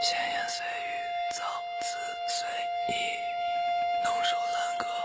闲言碎语，造词随意，弄首烂歌